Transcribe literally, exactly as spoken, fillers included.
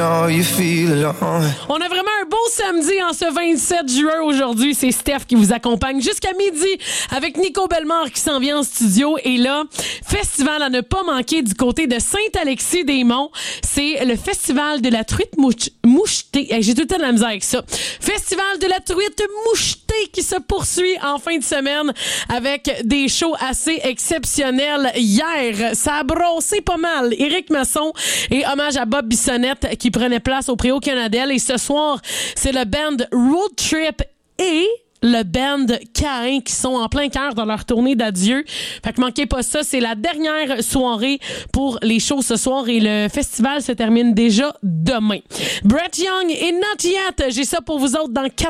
On a vraiment un beau samedi en ce vingt-sept juin aujourd'hui. C'est Steph qui vous accompagne jusqu'à midi avec Nico Bellemare qui s'en vient en studio. Et là, festival à ne pas manquer du côté de Saint-Alexis-des-Monts. C'est le festival de la truite mouch- mouchetée. Hey, j'ai tout le temps de la misère avec ça. Festival de la truite mouchetée qui se poursuit en fin de semaine avec des shows assez exceptionnels. Hier, ça a brossé pas mal. Éric Masson et hommage à Bob Bissonnette qui prenait place au Préau Canadel. Et ce soir, c'est le band Road Trip et le band Caïn qui sont en plein cœur dans leur tournée d'adieu. Fait que manquez pas ça, c'est la dernière soirée pour les shows ce soir et le festival se termine déjà demain. Brett Young et Not Yet, j'ai ça pour vous autres dans